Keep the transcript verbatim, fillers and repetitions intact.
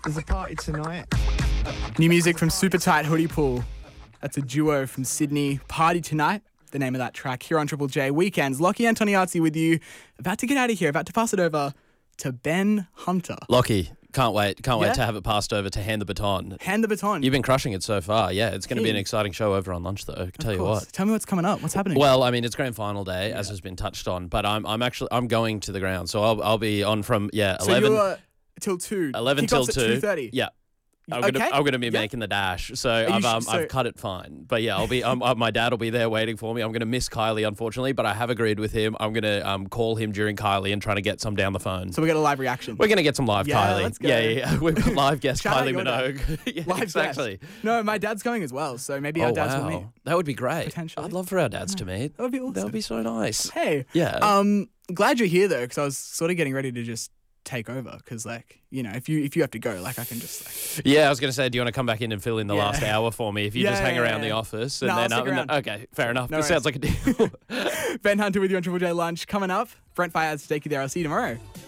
There's a party tonight. New music from Super Tight Hoodie Pool. That's a duo from Sydney. Party Tonight, the name of that track here on Triple J Weekends. Lockie Antoniazzi with you. About to get out of here. About to pass it over to Ben Hunter. Lockie, can't wait. Can't Yeah? wait to have it passed over to Hand the Baton. Hand the baton. You've been crushing it so far. Yeah, it's going to be an Keen. exciting show over on lunch, though. I can tell Of you course. what. Tell me what's coming up. What's happening? Well, I mean, it's grand final day, as has been touched on, but I'm I'm actually I'm going to the ground, so I'll I'll be on from yeah so eleven you're till two. eleven till Kickoff's two. at two thirty. Yeah. I'm Okay. gonna I'm gonna be Yeah. making the dash, so you I've sh- um, so- I've cut it fine. But yeah, I'll be um, uh, my dad will be there waiting for me. I'm gonna miss Kylie unfortunately, but I have agreed with him. I'm gonna um call him during Kylie and trying to get some down the phone. So we get a live reaction. We're gonna get some live Yeah, Kylie. let's go. Yeah, yeah, yeah. We've got live guest Shout out Kylie your dad. Minogue. yeah, Live exactly. guest. No, my dad's going as well, so maybe our Oh dads will meet. wow, that would be great. Potentially. I'd love for our dads to meet. That would be awesome. That would be so nice. Hey. Yeah. Um, glad you're here though, because I was sort of getting ready to just take over, because like you know, if you if you have to go, like I can just like. Yeah, I was going to say, do you want to come back in and fill in the Yeah. last hour for me if you Yeah, just hang yeah, around yeah. the office? And No, I'll then, stick um, and then- okay, fair enough. No It sounds worries. like a deal. Ben Hunter with you on Triple J Lunch coming up. Brent Fayaz to take you there. I'll see you tomorrow.